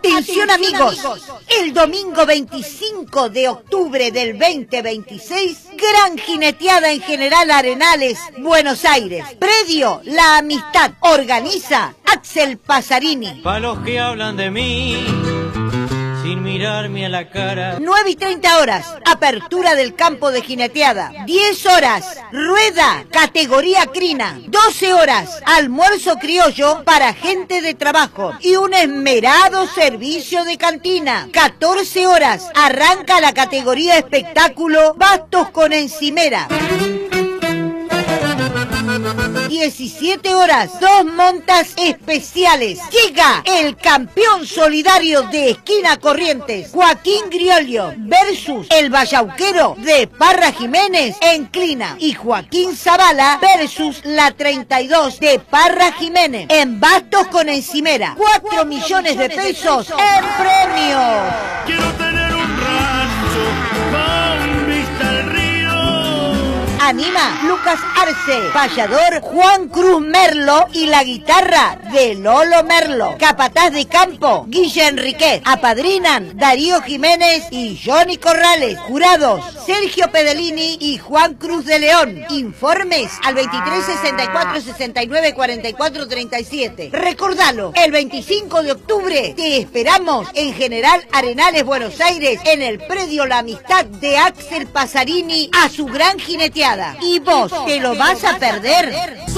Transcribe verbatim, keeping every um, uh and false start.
Atención amigos, el domingo veinticinco de octubre del veinte veintiséis, gran jineteada en General Arenales, Buenos Aires. Predio La Amistad, organiza Axel Pasarini. Pa' los que hablan de mí, sin mirarme a la cara. nueve y treinta horas, apertura del campo de jineteada. diez horas, rueda, categoría crina. doce horas, almuerzo criollo para gente de trabajo y un esmerado servicio de cantina. catorce horas, arranca la categoría espectáculo, bastos con encimera. diecisiete horas, dos montas especiales. Llega el campeón solidario de Esquina Corrientes, Joaquín Griolio, versus el vallauquero de Parra Jiménez en Clina, y Joaquín Zavala versus la treinta y dos de Parra Jiménez en bastos con encimera. cuatro millones de pesos en premios. Quiero tener un rancho con vista al río. Anima Lucas Arce, payador Juan Cruz Merlo y la guitarra de Lolo Merlo. Capataz de campo Guille Enriquez. Apadrinan Darío Jiménez y Johnny Corrales. Jurados Sergio Pedelini y Juan Cruz de León. Informes al veintitrés sesenta y cuatro sesenta y nueve cuarenta y cuatro treinta y siete. Recordalo, el veinticinco de octubre te esperamos en General Arenales, Buenos Aires, en el predio La Amistad de Axel Pasarini a su gran jineteada. ¿Y vos te lo vas a perder?